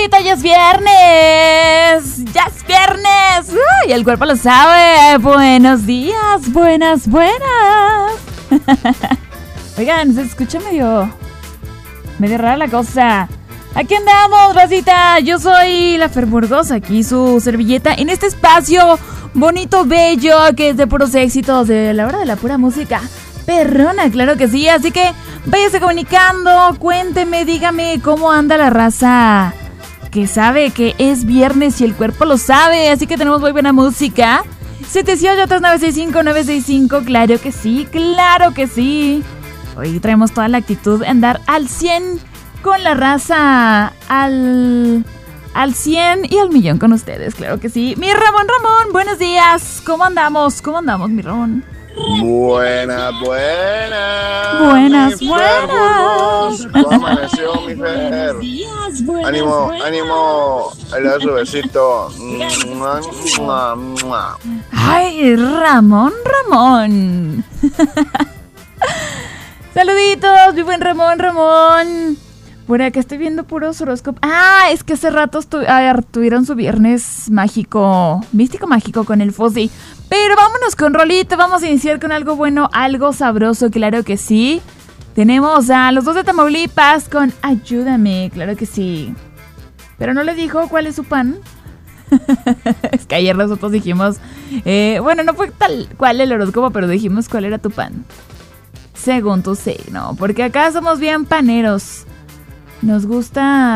saludito, ya es viernes. Ya es viernes. Y el cuerpo lo sabe. Buenos días, buenas. Oigan, se escucha medio rara la cosa. Aquí andamos, racita. Yo soy la Fer Burgos, aquí su servilleta en este espacio bonito, bello, que es de puros éxitos, de la hora de la pura música perrona, claro que sí. Así que váyase comunicando, cuénteme, dígame cómo anda la raza que sabe que es viernes y el cuerpo lo sabe. Así que tenemos muy buena música. 718-3965-965, claro que sí. Hoy traemos toda la actitud de andar al 100 con la raza, al 100 y al millón con ustedes, claro que sí. Mi Ramón, buenos días. ¿Cómo andamos, mi Ramón? Buenas. ¿Cómo amaneció, mi Fer? Ánimo. Ahí le da su besito. Ay, Ramón. Saluditos, mi buen Ramón. Por acá estoy viendo puros horóscopos. Es que hace rato tuvieron su viernes místico mágico con el Fossi. Pero vámonos con rolito, vamos a iniciar con algo bueno, algo sabroso, claro que sí. Tenemos a los dos de Tamaulipas con Ayúdame, claro que sí. Pero no le dijo cuál es su pan. Es que ayer nosotros dijimos, no fue tal cual el horóscopo, pero dijimos cuál era tu pan. Según tu signo, porque acá somos bien paneros. Nos gusta